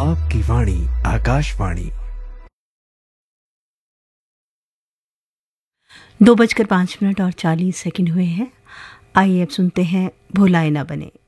आपकी वाणी आकाशवाणी। 2:05 और 40 हुए हैं। आइए अब सुनते हैं भुलाए ना बने।